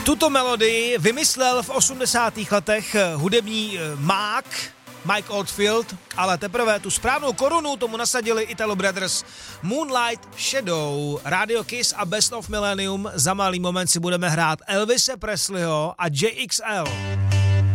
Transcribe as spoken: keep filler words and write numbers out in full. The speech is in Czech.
Tuto melodii vymyslel v osmdesátých letech hudební mák Mike Oldfield, ale teprve tu správnou korunu tomu nasadili Italo Brothers. Moonlight Shadow, Radio Kiss a Best of Millennium. Za malý moment si budeme hrát Elvise Presleyho a J X L.